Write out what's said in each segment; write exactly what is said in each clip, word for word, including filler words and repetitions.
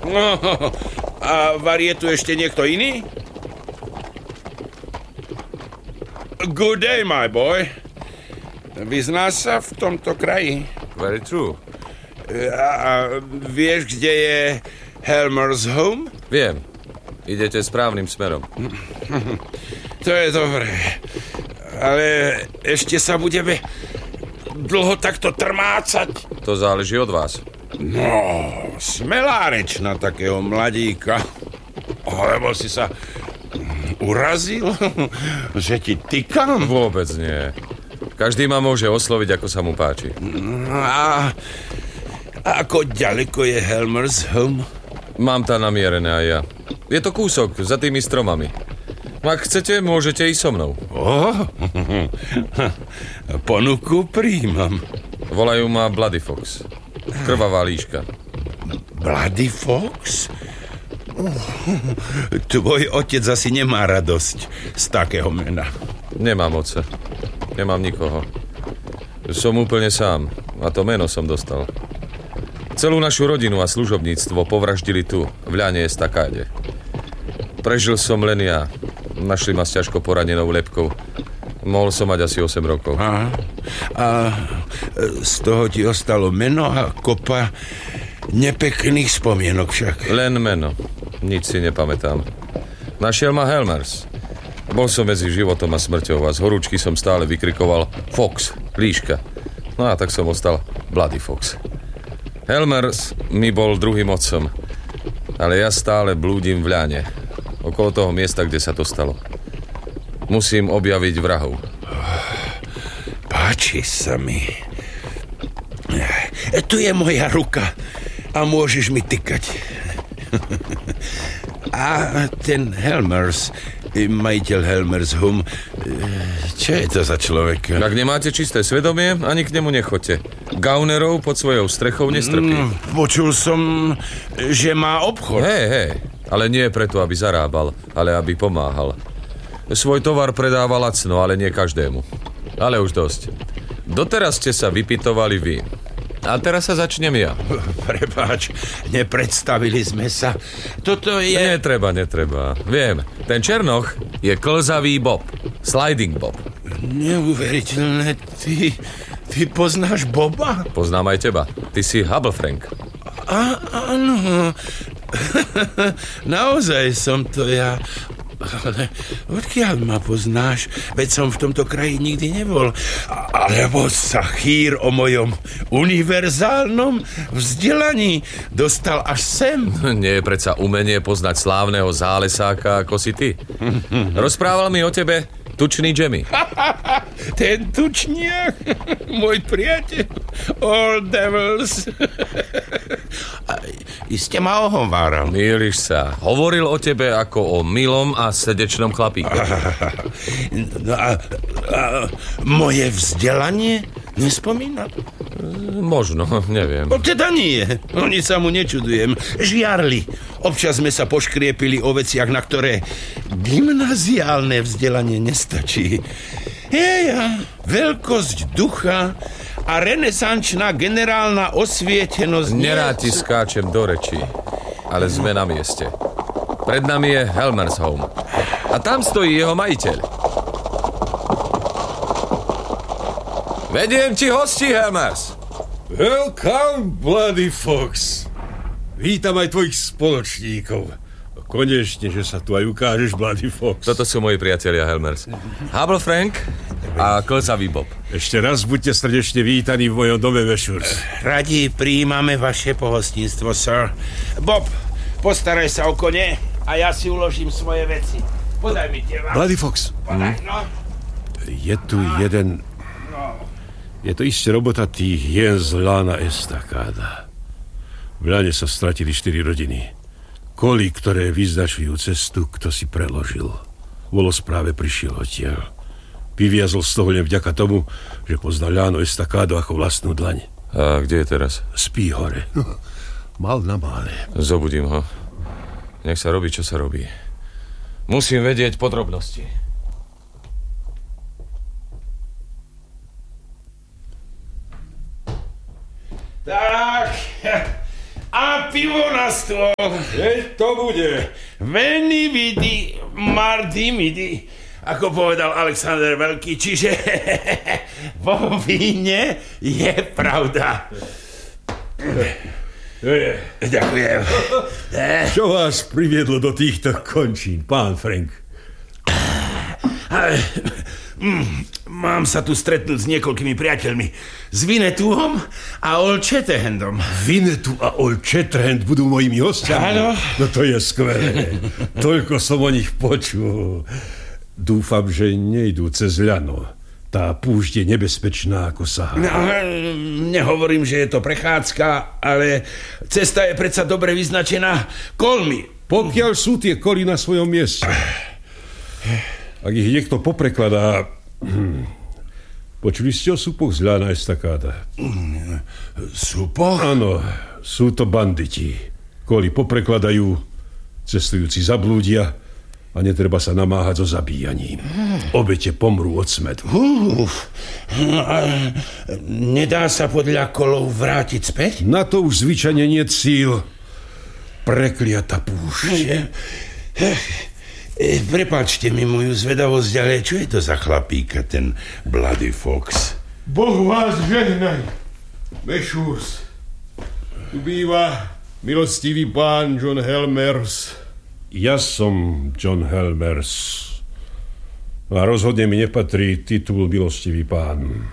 No, a varí tu ešte niekto iný? Good day, my boy. Vyznáš sa v tomto kraji? Very true. A, a vieš, kde je Helmer's home? Viem. Idete správnym smerom. To je dobré. Ale ešte sa budeme dlho takto trmácať. To záleží od vás. No, smelá reč na takého mladíka. Alebo si sa urazil, že ti tykam? Vôbec nie. Každý ma môže osloviť, ako sa mu páči. A, a ako ďaleko je Helmer's home? Mám tam namierené aj ja. Je to kúsok za tými stromami. Ak chcete, môžete ísť so mnou. Oh, ponuku príjmam. Volajú ma Bloody Fox. Krvavá líška. Bloody Fox? Uh, tvoj otec asi nemá radosť z takého mena. Nemám otca. Nemám nikoho. Som úplne sám. A to meno som dostal. Celú našu rodinu a služobníctvo povraždili tu, v ľane estakáde. Prežil som len ja. Našli ma s ťažko poranenou lebkou. Mohol som mať asi osem rokov. Aha. A z toho ti ostalo meno a kopa nepekných spomienok však. Len meno. Nič si nepamätám. Našiel ma Helmers. Bol som medzi životom a smrťou a z horúčky som stále vykrikoval Fox, líška. No a tak som ostal Bloody Fox. Helmers mi bol druhým otcom, ale ja stále blúdim v ľane, okolo toho miesta, kde sa to stalo. Musím objaviť vrahov. Páči sa mi. Tu je moja ruka a môžeš mi tykať. A ten Helmers, majiteľ Helmer's home, čo je to za človek? Ak nemáte čisté svedomie, ani k nemu nechoďte. Gaunerov pod svojou strechou nestrpí. Mm, počul som, že má obchod. Hej, hej, ale nie preto, aby zarábal, ale aby pomáhal. Svoj tovar predáva lacno, ale nie každému. Ale už dosť. Doteraz ste sa vypitovali vy. A teraz sa začnem ja. Prepáč, nepredstavili sme sa. Toto je... Netreba, netreba. Viem, ten Černoch je klzavý Bob. Sliding Bob. Neuveriteľné, ty... Ty poznáš Boba? Poznám aj teba. Ty si Hubble Frank. Á, áno. Naozaj som to ja... Ale odkiaľ ma poznáš? Veď som v tomto kraji nikdy nebol. Alebo sa chýr o mojom univerzálnom vzdelaní dostal až sem? Nie je predsa umenie poznať slávneho zálesáka ako si ty. Rozprával mi o tebe tučný Jimmy. Ten tučniak, môj priateľ. All devils. Iste ma ohováral. Mýliš sa. Hovoril o tebe ako o milom a srdečnom chlapíku. No a, a moje vzdelanie nespomína? Možno, neviem. No teda nie. Oni sa mu nečudujem. Žiarli. Občas sme sa poškriepili o veciach, na ktoré gymnaziálne vzdelanie nestačí. Jeja, veľkosť ducha a renesančná generálna osvietenosť... Nerád ti skáčem do rečí, ale sme na mieste. Pred nami je Helmer's home. A tam stojí jeho majiteľ. Vediem ti hosti, Helmers. Welcome, Bloody Fox. Vítam aj tvojich spoločníkov. Konečne, že sa tu aj ukážeš, Bloody Fox. Toto sú moji priatelia, Helmers. Hubble Frank a klzavý Bob. Ešte raz buďte srdečne vítaní v mojom dome, Vešurs. Radi prijímame vaše pohostinstvo, sir. Bob, postaraj sa o kone a ja si uložím svoje veci. Podaj mi tie vám. Bloody Fox. Podaj, no. Je tu jeden... Je to isté robota tých hien z Lana Estakáda. V Lane sa stratili štyri rodiny. Koly, ktoré vyznačujú cestu, kto si preložil. Volos práve prišiel odtiaľ. Vyviazol z toho len vďaka tomu, že poznal Lano Estakádo ako vlastnú dlaň. A kde je teraz? Spí hore. Mal na mále. Zobudím ho. Nech sa robí, čo sa robí. Musím vedieť podrobnosti. Tak, a pivo na stôl. Veď to bude. Veni vidi, mardi midi, ako povedal Alexander Veľký, čiže vo víne je pravda. Ďakujem. Čo vás priviedlo do týchto končín, pán Frank? Mám sa tu stretnúť s niekoľkými priateľmi. S Vinetuom a Old Shatterhandom. Vinetu a Old Shatterhand budú mojimi hostiami? Áno. No to je skvelé. Toľko som o nich počul. Dúfam, že nejdú cez ľano. Tá púšť je nebezpečná ako Sahara. No, nehovorím, že je to prechádzka, ale cesta je predsa dobre vyznačená kolmi. Pokiaľ sú tie koly na svojom mieste. Ak ich niekto poprekladá... Počuli ste o súpoch z Lana Estakáda? Súpoch? Áno, sú to banditi. Koly poprekladajú, cestujúci zablúdia a netreba sa namáhať so zabíjaním. Obete pomrú od smedu. Uf, nedá sa podľa kolov vrátiť späť? Na to už zvyčajne nie cíl. Prekliata púšť. E, prepáčte mi moju zvedavosť, ale čo je to za chlapíka, ten Bloody Fox? Boh vás žehnaj, Mešúrs. Tu býva milostivý pán John Helmers. Ja som John Helmers. A rozhodne mi nepatrí titul milostivý pán.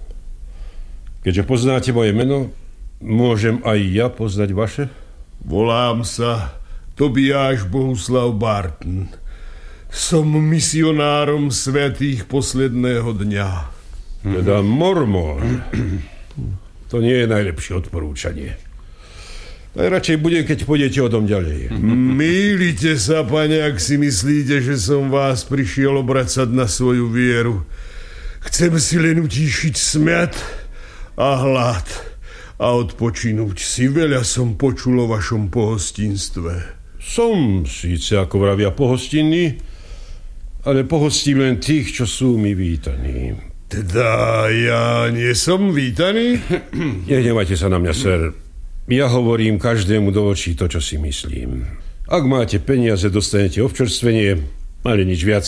Keďže poznáte moje meno, môžem aj ja poznať vaše? Volám sa Tobiáš Bohuslav Barton. Som misionárom svätých posledného dňa. Teda mormón. To nie je najlepšie odporúčanie. Najradšej bude, keď pôjdete o dom ďalej. Mýlite sa, pane, ak si myslíte, že som vás prišiel obracať na svoju vieru. Chcem si len utíšiť smiat a hlad a odpočinúť si. Veľa som počul o vašom pohostinstve. Som síce, ako vravia, pohostinný, ale pohostím len tých, čo sú mi vítaní. Teda ja nie som vítaný? Nehnevajte sa na mňa, ser. Ja hovorím každému do očí to, čo si myslím. Ak máte peniaze, dostanete občerstvenie, ale nič viac.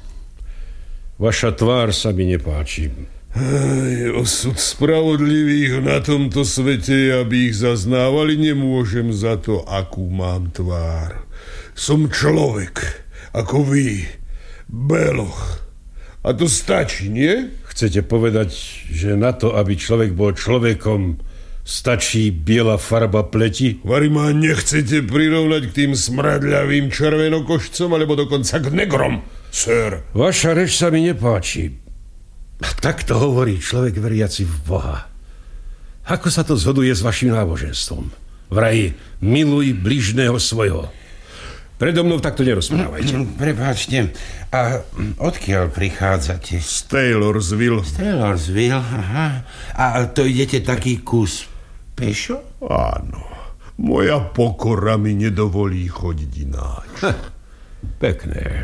Vaša tvár sa mi nepáči. Aj, osud spravodlivých na tomto svete, aby ich zaznávali, nemôžem za to, akú mám tvár. Som človek, ako vy, beloch. A to stačí, nie? Chcete povedať, že na to, aby človek bol človekom, stačí biela farba pleti? Vari ma nechcete prirovnať k tým smradľavým červenokošcom, alebo dokonca k negrom, sir. Vaša reč sa mi nepáči. A tak to hovorí človek veriaci v Boha. Ako sa to zhoduje s vašim náboženstvom? Vraj, miluj bližného svojho. Predo mnou takto nerozprávajte. Prepáčte, a odkiaľ prichádzate? Z Taylorsville. Z Taylorsville, aha. A to idete taký kus pešo? Áno. Moja pokora mi nedovolí chodiť ináč. Ha, pekné.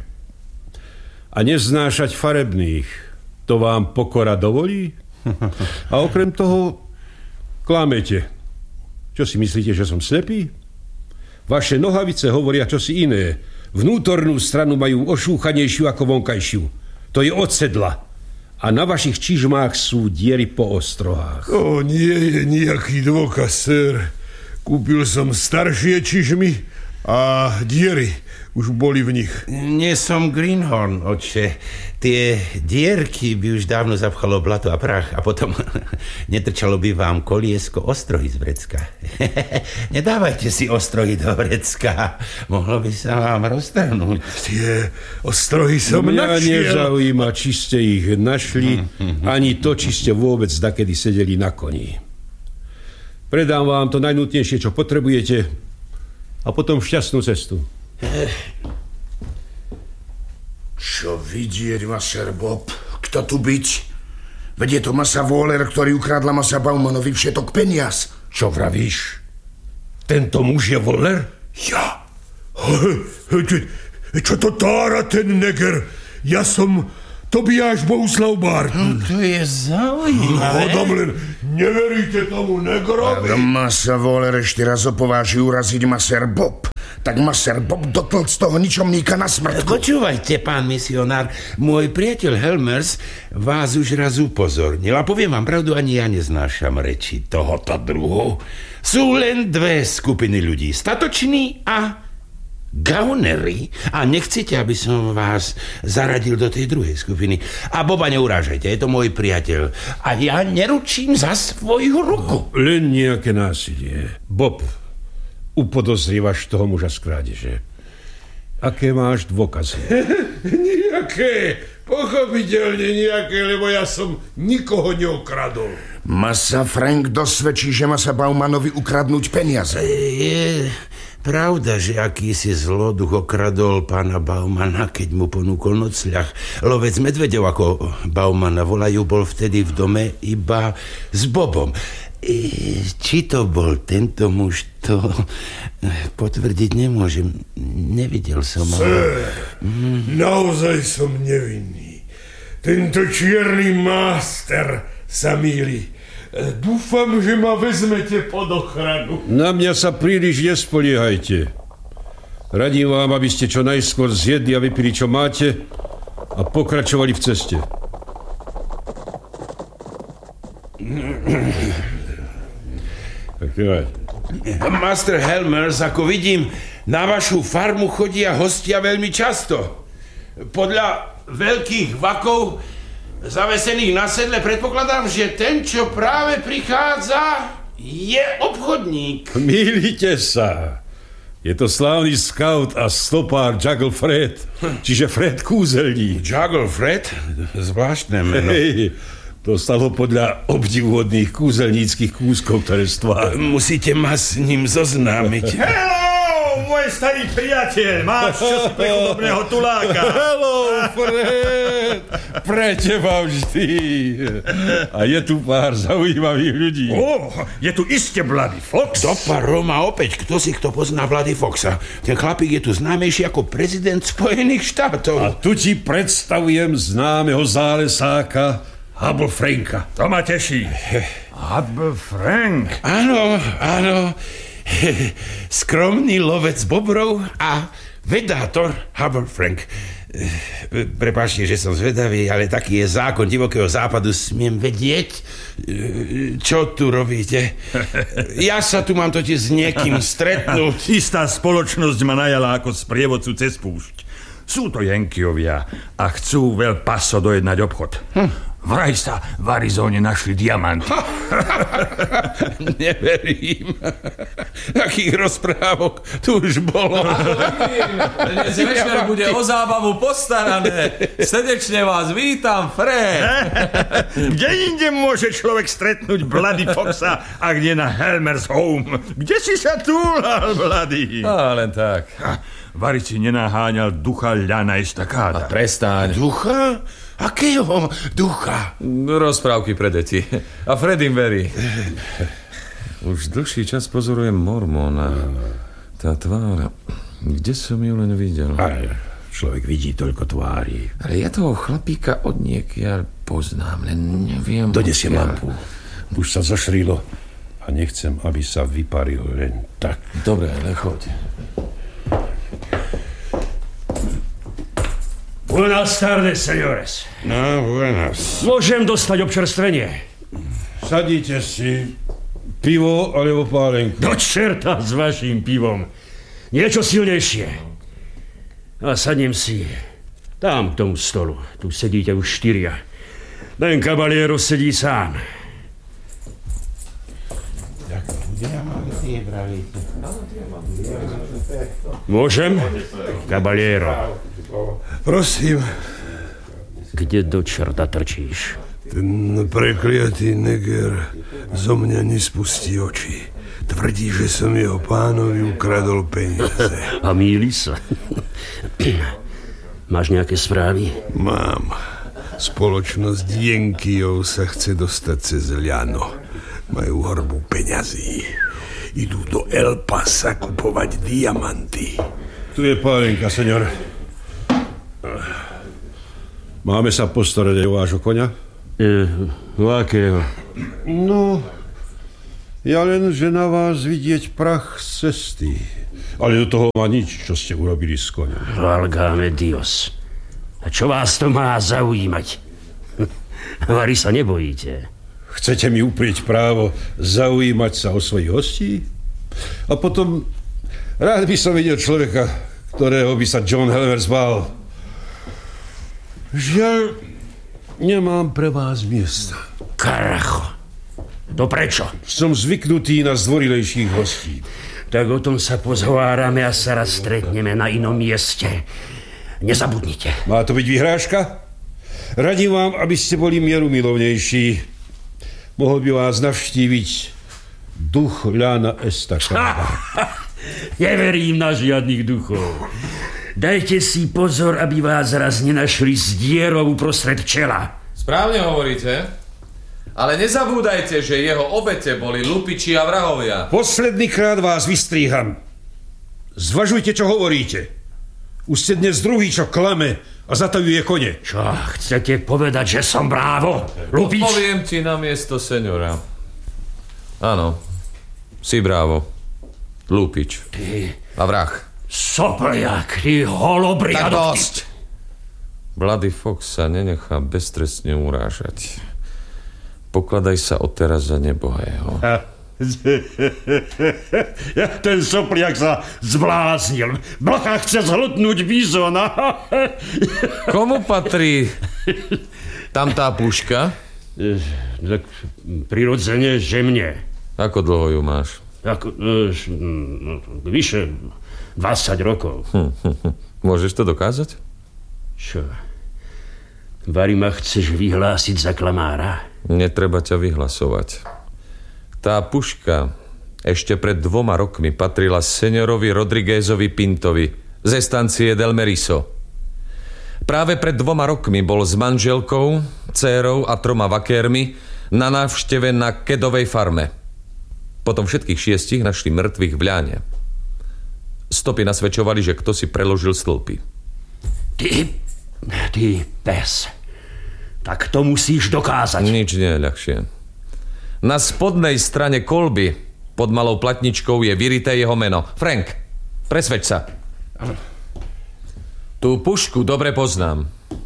A neznášať farebných, to vám pokora dovolí? A okrem toho klamete. Čo si myslíte, že som slepý? Vaše nohavice hovoria čosi iné. Vnútornú stranu majú ošúchanejšiu ako vonkajšiu. To je od sedla. A na vašich čižmách sú diery po ostrohách. To nie je nejaký dôkaz, sir. Kúpil som staršie čižmy a diery už boli v nich. Nie som Greenhorn, otče. Tie dierky by už dávno zapchalo blato a prach a potom netrčalo by vám koliesko ostrohy z vrecka. Nedávajte si ostrohy do vrecka. Mohlo by sa vám roztrhnúť. Tie ostrohy som Mňa našiel. nezaujíma, či ste ich našli, ani to, či ste vôbec dakedy sedeli na koni. Predám vám to najnutnejšie, čo potrebujete, a potom šťastnú cestu. Čo vidieť, Maser Bob? Kto tu byť? Veď je to Masa Waller, ktorý ukradla Masa Baumanovi všetok peniaz. Čo vravíš? Tento muž je Waller? Ja? Čo to tára ten neger? Ja som Tobiáš Bohuslav Barton. No, to je zaujímavé. Adam len neveríte tomu negrovi? Ak ma sa Waller ešte raz opováži uraziť maser Bob, tak maser Bob dotlc toho ničomníka na smrtku. Počúvajte, pán misionár, môj priateľ Helmers vás už raz upozornil a poviem vám pravdu, ani ja neznášam reči tohoto druhu. Sú len dve skupiny ľudí, statoční a gaunery. A nechcete, aby som vás zaradil do tej druhej skupiny. A Boba neurážajte, je to môj priateľ. A ja neručím za svoju ruku. Len nejaké násilie. Bob, upodozrievaš toho muža z krádeže. Aké máš dôkazy? Nijaké. Pochopiteľne nijaké, lebo ja som nikoho neokradol. Masa Frank dosvedčí, že ma sa Baumanovi ukradnúť peniaze. Je pravda, že akýsi zloduch okradol pána Baumana, keď mu ponúkol nocľah. Lovec medveďov, ako Baumana volajú, bol vtedy v dome iba s Bobom. Či to bol tento muž, to potvrdiť nemôžem. Nevidel som ho. Sir, mm. naozaj som nevinný. Tento čierny máster sa mýli. Dúfam, že ma vezmete pod ochranu. Na mňa sa príliš nespoliehajte. Radím vám, aby ste čo najskôr zjedli a vypili, čo máte, a pokračovali v ceste. Master Helmers, ako vidím, na vašu farmu chodia hostia veľmi často. Podľa veľkých vakov zavesených na sedle predpokladám, že ten, čo práve prichádza, je obchodník. Mýlite sa. Je to slávny scout a stopár Juggle Fred, čiže Fred Kúzelník. Juggle Fred? Zvláštne meno. Hej, dostal ho podľa obdivuhodných kúzelníckých kúskov, ktoré stvár. Musíte ma s ním zoznámiť. Hello, môj starý priateľ, máš čosi pre chudobného tuláka. Hello, Fred, pre teba vždy. A je tu pár zaujímavých ľudí. Oh, je tu iste Bloody Fox. Dopa Roma opäť, kto si kto pozná Bloody Foxa. Ten chlapík je tu známejší ako prezident Spojených štátov. A tu ti predstavujem známeho zálesáka Hubble Franka. To ma teší. Hubble Frank. Áno, áno. Skromný lovec bobrov a vedátor Hubble Frank. Prepáčte, že som zvedavý, ale taký je zákon divokého západu. Smiem vedieť, čo tu robíte. Ja sa tu mám totiž s niekým stretnúť. Istá spoločnosť ma najala ako sprievodcu cez púšť. Sú to Yankeevia a chcú veľ paso dojednať obchod. Hm. Vraj sa v Arizóne našli diamanty. Neverím. Takých rozprávok tu už bolo. Dnes večer bude o zábavu postarané. Srdečne vás vítam, Fred. Kde inde môže človek stretnúť Bloody Foxa, ak nie na Helmers Home? Kde si sa túlal, Bloody? Á, len tak. Vari si nenaháňal ducha ľana estakáda. Prestaň. Ducha? Akého ducha? Rozprávky pre deti. A Fred im verí. Už dlhší čas pozorujem Mormona. Tá tvár, kde som ju len videl? Aj, človek vidí toľko tvári. Ale ja toho chlapíka od niekiaľ poznám, len neviem... Donesie lampu. Už sa zošrilo a nechcem, aby sa vyparil len tak. Dobre, ale choď. Buenas tardes, señores. No, buenas. Môžem dostať občerstvenie? Sadíte si. Pivo alebo pálenku? Do čerta s vaším pivom. Niečo silnejšie. A sadnem si tam k tomu stolu. Tu sedíte už štyria. Ten kabaliero sedí sám. Môžem? Kabaliero. Prosím. Kde do čerta trčíš? Ten prekliatý neger zo mňa nespustí oči. Tvrdí, že som jeho pánovi ukradol peniaze. A mýli sa. Máš nejaké správy? Mám. Spoločnosť Yankeeov sa chce dostať cez ľano. Majú horbu peňazí. Idú do El Pasa kupovať diamanty. Tu je pálenka, seňor. Máme sa postarať aj o vášho koňa? E, o akého? No, ja len, že na vás vidieť prach z cesty. Ale do toho má nič, čo ste urobili s koňom. Valgáme Dios. A čo vás to má zaujímať? Vary sa nebojíte. Chcete mi uprieť právo zaujímať sa o svojich hostí? A potom rád by som videl človeka, ktorého by sa John Helmers bál. Žiaľ, nemám pre vás miesta. Karacho. To prečo? Som zvyknutý na zdvorilejších hostí. Tak o tom sa pozhovárame a sa raz stretneme na inom mieste. Nezabudnite. Má to byť vyhrážka? Radím vám, aby ste boli mierumilovnejší. Mohol by vás navštíviť duch Lana Estacada. Neverím na žiadnych duchov. Dajte si pozor, aby vás raz nenašli s dierou uprostred čela. Správne hovoríte. Ale nezabúdajte, že jeho obete boli lupiči a vrahovia. Posledný krát vás vystríham. Zvažujte, čo hovoríte. Už ste dnes druhý, čo klame a zatajuje kone. Čo, chcete povedať, že som brávo? Lupič? Poviem ti na miesto seniora. Áno, si brávo. Lupič. Ty... A vrah. Sopliak, ty holobriadovky. Tak dosť. Bloody Fox sa nenechá beztrestne urážať. Pokladaj sa odteraz za nebohého. Ten sopliak sa zbláznil. Blacha chce zhltnúť bizona. Komu patrí tam tá puška? Tak prirodzene, že mne. Ako dlho ju máš? Ako, no, vyše dvadsať rokov. Hm, hm, hm. Môžeš to dokázať? Čo? Vary ma chceš vyhlásiť za klamára? Netreba ťa vyhlasovať. Tá puška ešte pred dvoma rokmi patrila seniorovi Rodriguezovi Pintovi ze stancie Del Meriso. Práve pred dvoma rokmi bol s manželkou, dcérou a troma vakérmi na návšteve na Kedovej farme. Potom všetkých šiestich našli mŕtvych v ľáne. Stopy nasvedčovali, že kto si preložil stĺpy. Ty, ty pes. Tak to musíš dokázať. Nič nie je ľahšie. Na spodnej strane kolby pod malou platničkou je vyrité jeho meno. Frank, presvedč sa. Tú pušku dobre poznám.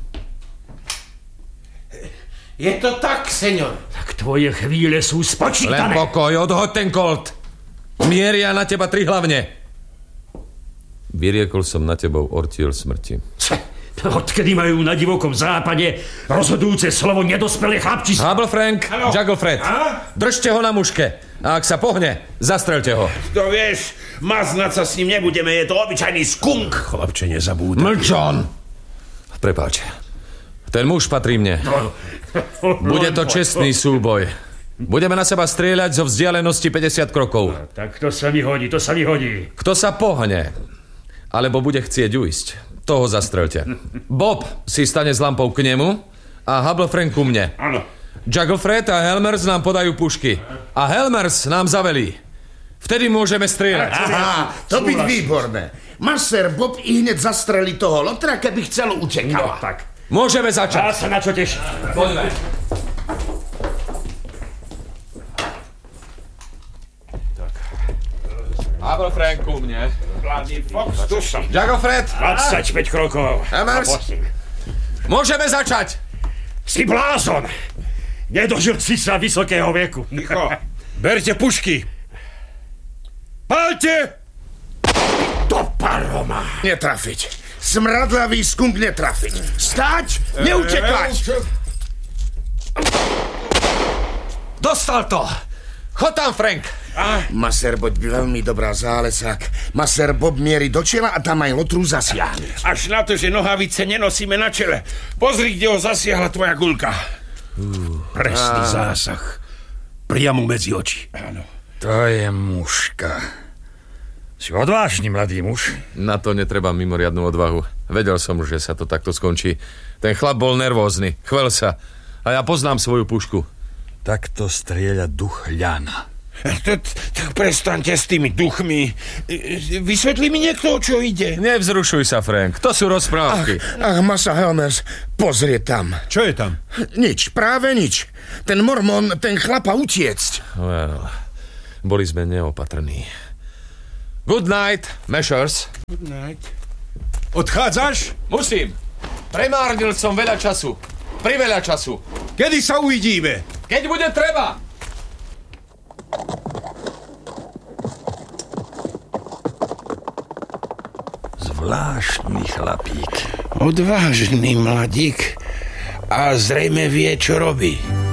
Je to tak, senior. Tak tvoje chvíle sú spočítané. Len pokoj, odhoď ten kolt. Mieria na teba tri hlavne. Vyriekol som na tebou ortiel smrti. Odkedy majú na divokom západe rozhodujúce slovo nedospelé chlapči... Hubble Frank, Juggle Fred, držte ho na muške. A ak sa pohne, zastrelte ho. To vieš, maznať sa s ním nebudeme, je to obyčajný skunk. Chlapče, nezabúdaj. Mlčon! Prepáč, ten muž patrí mne. Bude to čestný súboj. Budeme na seba strieľať zo vzdialenosti päťdesiat krokov. Tak to sa mi hodí, to sa mi hodí. Kto sa pohne, alebo bude chcieť uísť, toho zastrelte. Bob si stane s lampou k nemu a Hubble Frank ku mne. Áno. Juggle Fred a Helmers nám podajú pušky. A Helmers nám zavelí. Vtedy môžeme strieľať. Aha, to byť výborné. Maser Bob i hneď zastrelí toho lotra, keby chcel utekať. No tak. Môžeme Dá začať. sa na čo tešiť. Poďme. Hubble Frank ku mne. Bloody Fox, tu som. Juggle Fred. dvadsaťpäť krokov. Helmers. Môžeme začať. Si blázon. Nedožil si sa vysokého veku. Ticho. Berte pušky. Pálte! Do paroma. Netrafiť. Smradlavý skunk netrafiť. Stáť, neutekať. Dostal to. Chod tam, Frank. Maser Bob by veľmi dobrá zálesák. Maser Bob mierí do čela a tam aj lotru zasiahne. Až na to, že nohavice nenosíme na čele. Pozri, kde ho zasiahla tvoja guľka. Uh, presný zásah. Priamo medzi oči. Áno. To je mužka. Si odvážny, mladý muž. Na to netreba mimoriadnu odvahu. Vedel som, že sa to takto skončí. Ten chlap bol nervózny, chvel sa. A ja poznám svoju pušku. Takto strieľa duch ľana. Tak, tak prestaňte s tými duchmi. Vysvetlí mi niekto, o čo ide. Nevzrušuj sa, Frank. To sú rozprávky. Ach, masa Helmers, pozrie tam. Čo je tam? Nič, práve nič. Ten mormon, ten chlapa utiecť. Well, boli sme neopatrní. Good night, Meshers. Good night. Odchádzaš? Musím. Premárnil som veľa času. Priveľa času. Kedy sa uvidíme? Keď bude treba. Zvláštny chlapík. Odvážny mladík a zrejme vie, čo robí.